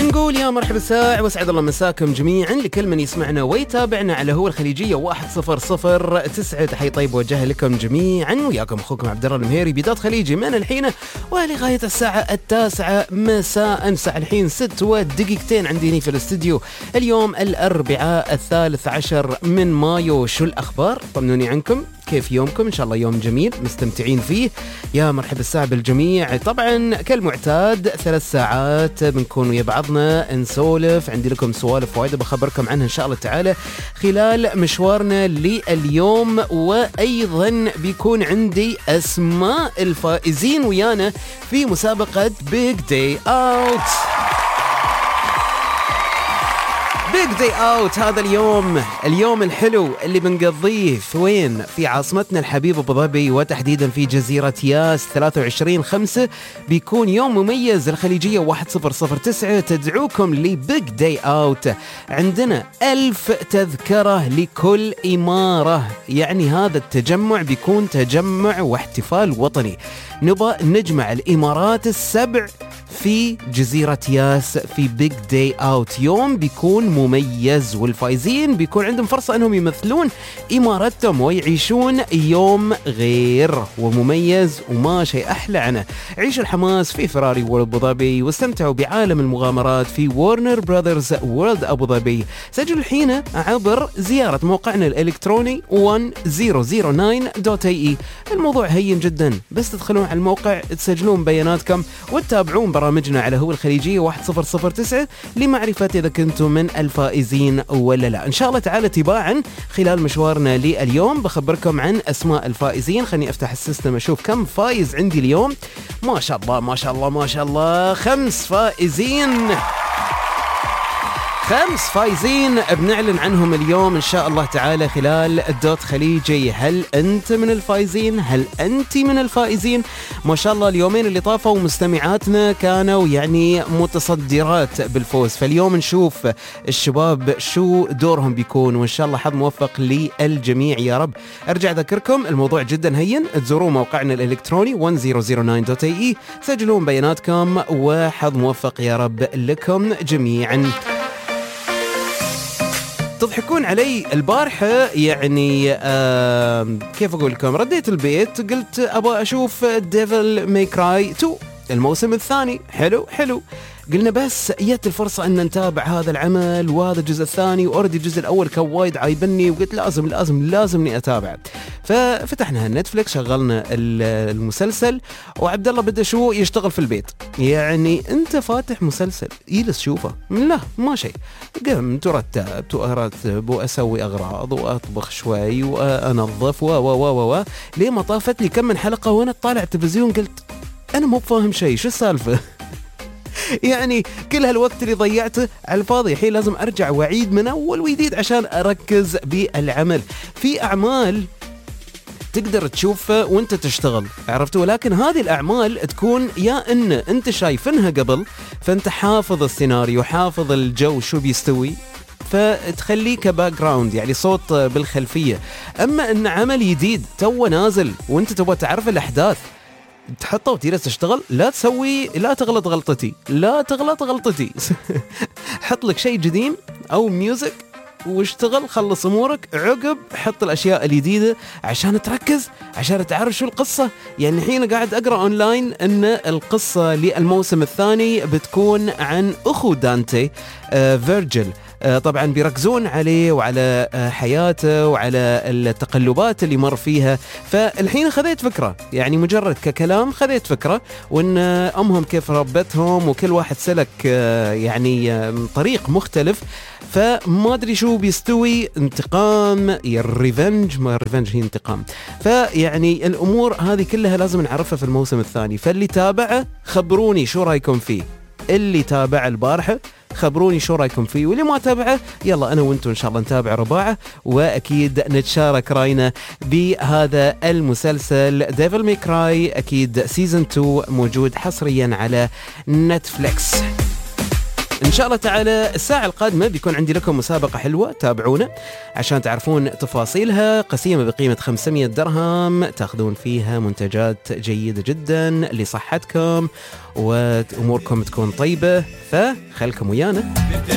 ونقول يا مرحبا ساع واسعد الله مساكم جميعا لكل من يسمعنا ويتابعنا على هو الخليجية 1009. تحية طيب وجهها لكم جميعا، وياكم اخوكم عبد الله المهيري بداية خليجي من الحين ولغاية الساعة 9 مساء. ساعة الحين 6 دقيقتين عندي في الاستديو. اليوم الأربعاء 13 من مايو. شو الأخبار؟ طمنوني عنكم، كيف يومكم؟ إن شاء الله يوم جميل مستمتعين فيه. يا مرحبا الساعة بالجميع. طبعا كالمعتاد 3 ساعات بنكون ويا بعضنا نسولف، عندي لكم سوالف وايدة بخبركم عنها إن شاء الله تعالى خلال مشوارنا لليوم، وأيضا بيكون عندي أسماء الفائزين ويانا في مسابقة بيج داي أوت. بيج داي أوت هذا اليوم الحلو اللي بنقضيه في وين؟ في عاصمتنا الحبيبة أبو ظبي، وتحديدا في جزيرة ياس. 23/5 بيكون يوم مميز. الخليجية 1009 تدعوكم لبيج داي أوت. عندنا 1000 تذكرة لكل إمارة، يعني هذا التجمع بيكون تجمع واحتفال وطني. نبغى نجمع الإمارات السبع في جزيرة ياس في بيج داي أوت. يوم بيكون مميز، والفائزين بيكون عندهم فرصة أنهم يمثلون إمارتهم ويعيشون يوم غير ومميز، وما شيء أحلى عنه. عيشوا الحماس في فراري وورلد أبو ظبي، واستمتعوا بعالم المغامرات في وارنر براذرز وورلد أبو ظبي. سجلوا الحين عبر زيارة موقعنا الإلكتروني 1009.ae. الموضوع هين جدا، بس تدخلون على الموقع تسجلون بياناتكم وتتابعون برامجنا على هو الخليجية 1009 لمعرفة إذا كنتم من الفائزين ولا لا. إن شاء الله تعالى تباعا خلال مشوارنا لليوم بخبركم عن أسماء الفائزين. خليني أفتح السيستم أشوف كم فائز عندي اليوم. ما شاء الله ما شاء الله ما شاء الله، 5 فائزين. 5 فايزين بنعلن عنهم اليوم إن شاء الله تعالى خلال الدوت خليجي. هل أنت من الفايزين؟ هل أنت من الفائزين؟ ما شاء الله اليومين اللي طافوا مستمعاتنا كانوا يعني متصدرات بالفوز، فاليوم نشوف الشباب شو دورهم بيكون، وإن شاء الله حظ موفق للجميع يا رب. أرجع أذكركم الموضوع جدا هين، تزوروا موقعنا الإلكتروني 1009.ae، سجلون بياناتكم وحظ موفق يا رب لكم جميعا. تضحكون علي البارحة، يعني كيف أقول لكم، رديت البيت قلت أبغى أشوف ديفل ماي كراي 2 الموسم الثاني. حلو قلنا بس جت الفرصة أن نتابع هذا العمل وهذا الجزء الثاني، وأردي الجزء الأول كان وايد عايبني، وقلت لازمني أتابع. ففتحنا نتفليكس، شغلنا المسلسل، وعبد الله بدأ شو يشتغل في البيت. يعني أنت فاتح مسلسل يجلس شوفه؟ لا ما شيء، قمت ورتب وأسوي أغراض وأطبخ شوي وأنظف و ليه ما طافت لي كم من حلقة وأنا أطالع التلفزيون، قلت أنا مو فاهم شيء، شو السالفة؟ يعني كل هالوقت اللي ضيعته على الفاضي، الحين لازم أرجع وأعيد من أول وجديد عشان أركز بالعمل. في أعمال تقدر تشوفها وانت تشتغل، عرفتوا، ولكن هذه الأعمال تكون يا إن أنت شايفينها قبل، فأنت حافظ السيناريو، حافظ الجو شو بيستوي، فتخليه كباك جراوند، يعني صوت بالخلفية. أما إن عمل جديد تو نازل وانت تبغى تعرف الأحداث تحطه وتجلس تشتغل، لا تغلط غلطتي حط لك شيء جديد أو ميوزك واشتغل، خلص أمورك، عقب حط الأشياء الجديدة عشان تركز، عشان تعرف شو القصة. يعني الحين قاعد أقرأ أونلاين أن القصة للموسم الثاني بتكون عن أخو دانتي فيرجل. طبعا بيركزون عليه وعلى حياته وعلى التقلبات اللي مر فيها. فالحين خذيت فكرة، يعني مجرد ككلام خذيت فكرة، وان امهم كيف ربتهم وكل واحد سلك يعني طريق مختلف. فما ادري شو بيستوي، انتقام يا الريفنج، ما الريفنج هي انتقام. فيعني الامور هذه كلها لازم نعرفها في الموسم الثاني. فاللي تابعه خبروني شو رايكم فيه، اللي تابع البارحة خبروني شو رايكم فيه، واللي ما تابعه يلا أنا وانتو إن شاء الله نتابع رباعه، وأكيد نتشارك راينا بهذا المسلسل ديفل ماي كراي. أكيد سيزن 2 موجود حصريا على نتفليكس. إن شاء الله تعالى الساعة القادمة بيكون عندي لكم مسابقة حلوة، تابعونا عشان تعرفون تفاصيلها. قسيمة بقيمة 500 درهم تأخذون فيها منتجات جيدة جدا لصحتكم وأموركم تكون طيبة، فخلكم ويانا.